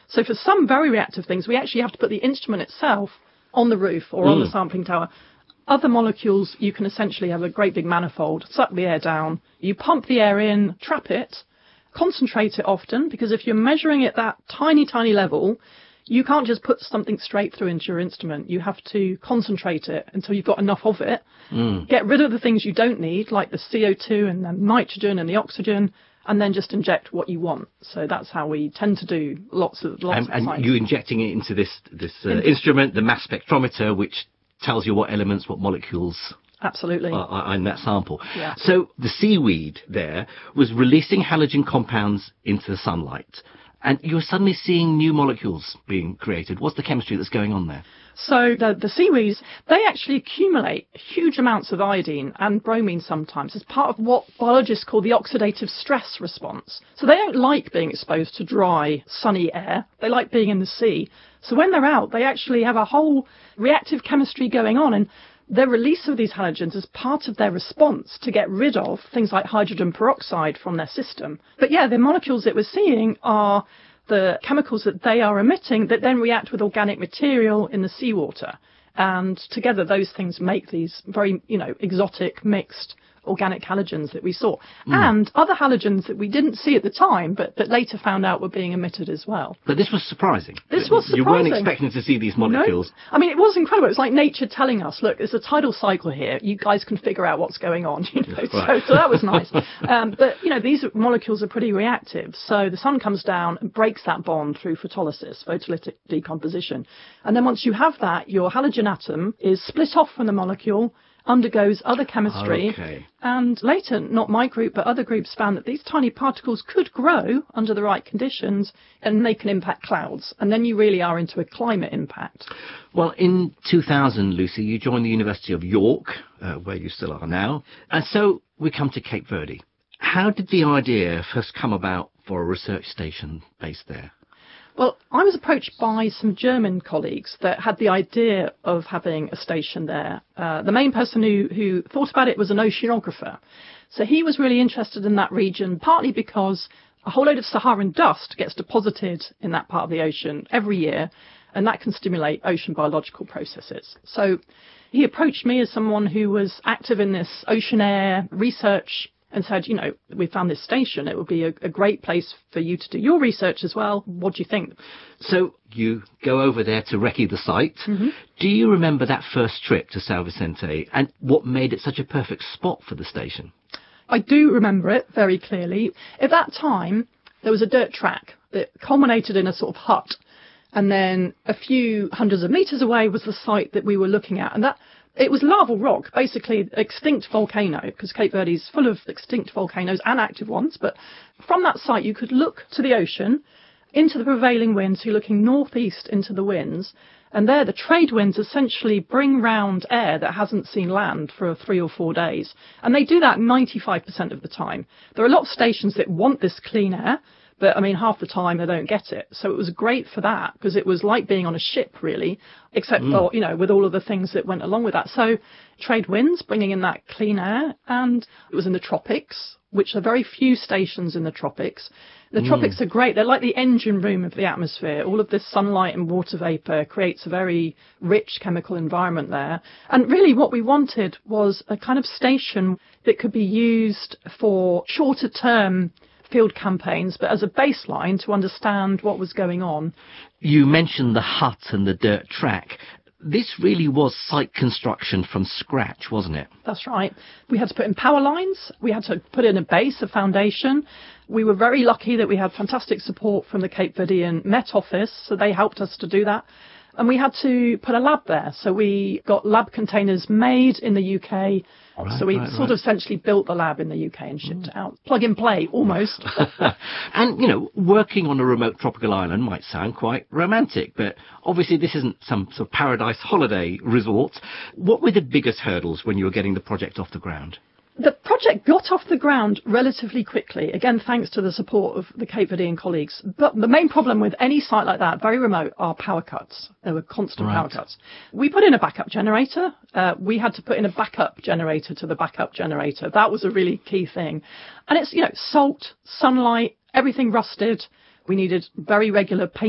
So for some very reactive things, we actually have to put the instrument itself on the roof or on the sampling tower. Other molecules, you can essentially have a great big manifold, suck the air down, you pump the air in, trap it, concentrate it often, because if you're measuring it that tiny, tiny level, you can't just put something straight through into your instrument. You have to concentrate it until you've got enough of it, get rid of the things you don't need, like the CO2 and the nitrogen and the oxygen, and then just inject what you want. So that's how we tend to do lots of science. And you're injecting it into this instrument, the mass spectrometer, which tells you what elements, what molecules absolutely are in that sample. Yeah. So the seaweed there was releasing halogen compounds into the sunlight, and you're suddenly seeing new molecules being created. What's the chemistry that's going on there? So the seaweeds, they actually accumulate huge amounts of iodine and bromine sometimes as part of what biologists call the oxidative stress response. So they don't like being exposed to dry, sunny air. They like being in the sea. So when they're out, they actually have a whole reactive chemistry going on, and their release of these halogens is part of their response to get rid of things like hydrogen peroxide from their system. But yeah, the molecules that we're seeing are the chemicals that they are emitting that then react with organic material in the seawater. And together those things make these very, exotic mixed organic halogens that we saw. And other halogens that we didn't see at the time, but that later found out were being emitted as well. But this was surprising. This was surprising. You weren't expecting to see these molecules. No. I mean, it was incredible. It was like nature telling us, look, there's a tidal cycle here. You guys can figure out what's going on. Right. So that was nice. But, these molecules are pretty reactive. So the sun comes down and breaks that bond through photolysis, photolytic decomposition. And then once you have that, your halogen atom is split off from the molecule, undergoes other chemistry, and later, not my group, but other groups found that these tiny particles could grow under the right conditions and they can impact clouds. And then you really are into a climate impact. Well, in 2000, Lucy, you joined the University of York, where you still are now. And so we come to Cape Verde. How did the idea first come about for a research station based there? Well, I was approached by some German colleagues that had the idea of having a station there. The main person who thought about it was an oceanographer. So he was really interested in that region, partly because a whole load of Saharan dust gets deposited in that part of the ocean every year, and that can stimulate ocean biological processes. So he approached me as someone who was active in this ocean air research and said, we found this station. It would be a great place for you to do your research as well. What do you think? So you go over there to recce the site. Mm-hmm. Do you remember that first trip to São Vicente and what made it such a perfect spot for the station? I do remember it very clearly. At that time, there was a dirt track that culminated in a sort of hut. And then a few hundreds of meters away was the site that we were looking at. And it was lava rock, basically extinct volcano, because Cape Verde is full of extinct volcanoes and active ones. But from that site, you could look to the ocean, into the prevailing winds. So you're looking northeast into the winds. And there, the trade winds essentially bring round air that hasn't seen land for 3 or 4 days. And they do that 95% of the time. There are a lot of stations that want this clean air, but half the time they don't get it. So it was great for that, because it was like being on a ship, really, except for, with all of the things that went along with that. So trade winds, bringing in that clean air, and it was in the tropics, which are very few stations in the tropics. The tropics are great. They're like the engine room of the atmosphere. All of this sunlight and water vapor creates a very rich chemical environment there. And really what we wanted was a kind of station that could be used for shorter term field campaigns, but as a baseline to understand what was going on. You mentioned the hut and the dirt track. This really was site construction from scratch, wasn't it? That's right. We had to put in power lines. We had to put in a base, a foundation. We were very lucky that we had fantastic support from the Cape Verdean Met Office, so they helped us to do that. And we had to put a lab there. So we got lab containers made in the UK. So we sort of essentially built the lab in the UK and shipped it out. Plug and play, almost. And, working on a remote tropical island might sound quite romantic, but obviously this isn't some sort of paradise holiday resort. What were the biggest hurdles when you were getting the project off the ground? The project got off the ground relatively quickly, again, thanks to the support of the Cape Verdean colleagues. But the main problem with any site like that, very remote, are power cuts. There were constant power cuts. We put in a backup generator. We had to put in a backup generator to the backup generator. That was a really key thing. And it's, salt, sunlight, everything rusted. We needed very regular